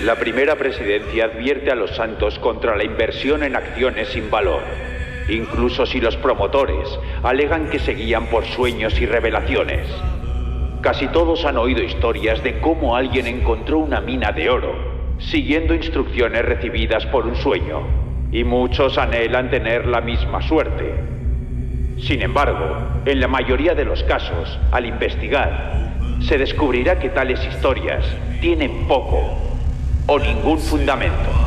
La primera presidencia advierte a los santos contra la inversión en acciones sin valor, incluso si los promotores alegan que se guían por sueños y revelaciones. Casi todos han oído historias de cómo alguien encontró una mina de oro, siguiendo instrucciones recibidas por un sueño, y muchos anhelan tener la misma suerte. Sin embargo, en la mayoría de los casos, al investigar, se descubrirá que tales historias tienen poco o ningún fundamento.